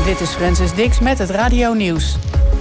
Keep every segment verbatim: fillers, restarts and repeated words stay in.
dit is Francis Dix met het Radio Nieuws.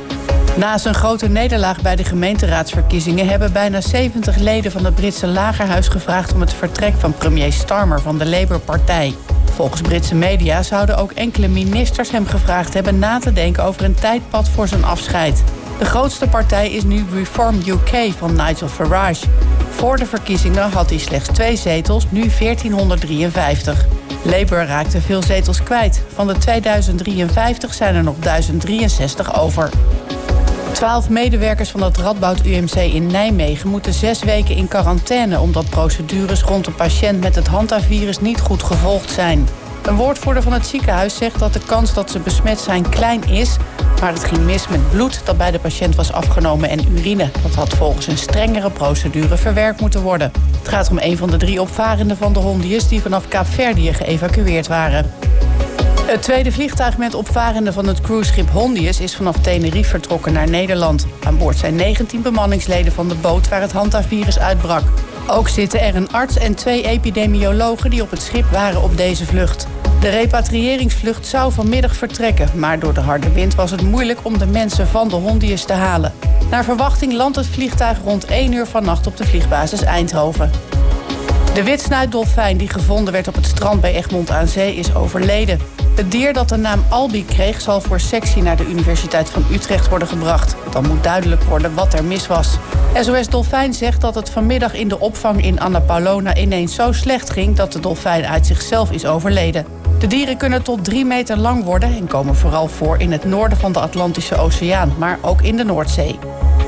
Na zijn grote nederlaag bij de gemeenteraadsverkiezingen hebben bijna zeventig leden van het Britse lagerhuis gevraagd om het vertrek van premier Starmer van de Labour-partij. Volgens Britse media zouden ook enkele ministers hem gevraagd hebben na te denken over een tijdpad voor zijn afscheid. De grootste partij is nu Reform U K van Nigel Farage. Voor de verkiezingen had hij slechts twee zetels, nu veertienhonderddrieënvijftig. Labour raakte veel zetels kwijt. Van de tweeduizend drieënvijftig zijn er nog duizend drieënzestig over. Twaalf medewerkers van het Radboud U M C in Nijmegen moeten zes weken in quarantaine, omdat procedures rond een patiënt met het hantavirus niet goed gevolgd zijn. Een woordvoerder van het ziekenhuis zegt dat de kans dat ze besmet zijn klein is, maar het ging mis met bloed dat bij de patiënt was afgenomen en urine. Dat had volgens een strengere procedure verwerkt moeten worden. Het gaat om een van de drie opvarenden van de Hondius die vanaf Kaapverdië geëvacueerd waren. Het tweede vliegtuig met opvarenden van het cruiseschip Hondius is vanaf Tenerife vertrokken naar Nederland. Aan boord zijn negentien bemanningsleden van de boot waar het hantavirus uitbrak. Ook zitten er een arts en twee epidemiologen die op het schip waren op deze vlucht. De repatriëringsvlucht zou vanmiddag vertrekken, maar door de harde wind was het moeilijk om de mensen van de Hondius te halen. Naar verwachting landt het vliegtuig rond één uur vannacht op de vliegbasis Eindhoven. De witsnuitdolfijn die gevonden werd op het strand bij Egmond aan Zee is overleden. Het dier dat de naam Albi kreeg zal voor sectie naar de Universiteit van Utrecht worden gebracht. Dan moet duidelijk worden wat er mis was. S O S Dolfijn zegt dat het vanmiddag in de opvang in Anna Paulowna ineens zo slecht ging dat de dolfijn uit zichzelf is overleden. De dieren kunnen tot drie meter lang worden en komen vooral voor in het noorden van de Atlantische Oceaan, maar ook in de Noordzee.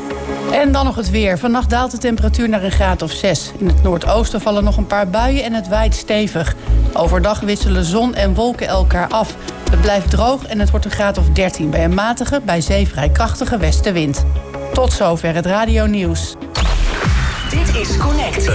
En dan nog het weer. Vannacht daalt de temperatuur naar een graad of zes. In het noordoosten vallen nog een paar buien en het waait stevig. Overdag wisselen zon en wolken elkaar af. Het blijft droog en het wordt een graad of dertien bij een matige, bij zee vrij krachtige westenwind. Tot zover het Radio Nieuws. Dit is Connect.